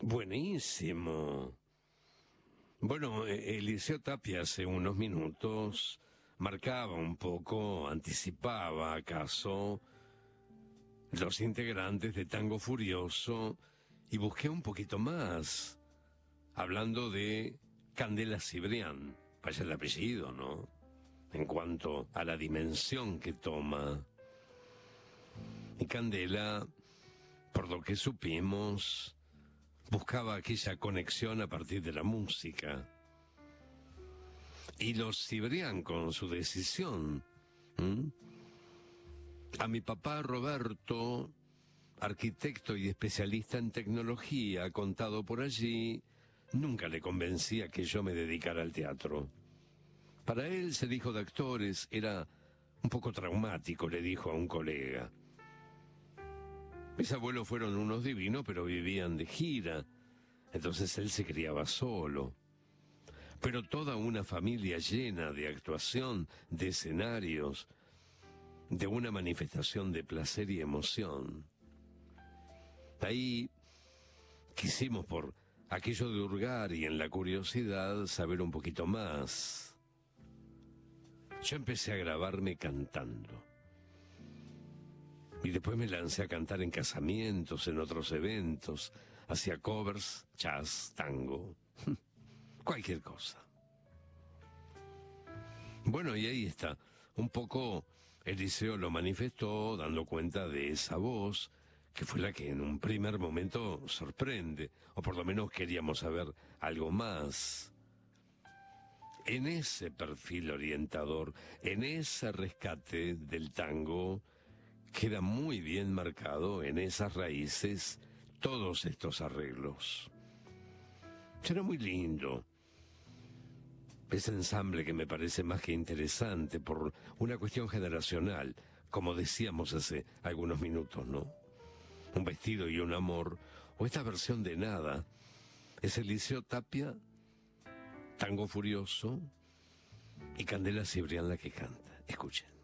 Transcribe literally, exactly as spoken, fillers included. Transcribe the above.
Buenísimo. Bueno, eh, Eliseo Tapia hace unos minutos marcaba un poco, anticipaba acaso los integrantes de Tango Furioso y busqué un poquito más, hablando de Candela Cibrián, vaya el apellido, ¿no? En cuanto a la dimensión que toma. Y Candela, por lo que supimos, buscaba aquella conexión a partir de la música. Y los Cibrián con su decisión. ¿Mm? A mi papá Roberto, arquitecto y especialista en tecnología, contado por allí, nunca le convencía que yo me dedicara al teatro. Para él ser hijo de actores era un poco traumático, le dijo a un colega. Mis abuelos fueron unos divinos, pero vivían de gira, entonces él se criaba solo. Pero toda una familia llena de actuación, de escenarios, de una manifestación de placer y emoción. Ahí quisimos, por aquello de hurgar y en la curiosidad, saber un poquito más. Yo empecé a grabarme cantando. Y después me lancé a cantar en casamientos, en otros eventos, hacía covers, jazz, tango, cualquier cosa. Bueno, y ahí está, un poco Eliseo lo manifestó, dando cuenta de esa voz, que fue la que en un primer momento sorprende, o por lo menos queríamos saber algo más. En ese perfil orientador, en ese rescate del tango, queda muy bien marcado en esas raíces todos estos arreglos. Será muy lindo ese ensamble, que me parece más que interesante por una cuestión generacional, como decíamos hace algunos minutos, ¿no? Un vestido y un amor, o esta versión de Nada, es Eliseo Tapia, Tango Furioso, y Candela Cibrián la que canta. Escuchen.